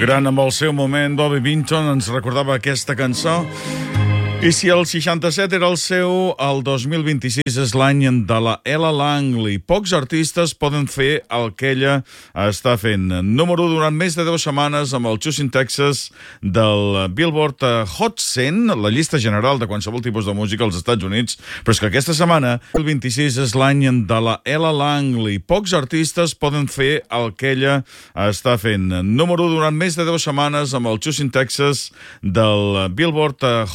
Gran amb el seu moment, Bobby Vinton ens recordava aquesta cançó. I si el 67 era el seu, el 2026 és l'any de la Ella Langley. Pocs artistes poden fer el que ella està fent. Número 1 durant més de 10 setmanes amb el Choosing Texas del Billboard Hot 100, la llista general de qualsevol tipus de música als Estats Units. Però és que aquesta setmana, el 26 és l'any de la Ella Langley. Pocs artistes poden fer el que ella està fent. Número 1 durant més de 10 setmanes amb el Choosing Texas del Billboard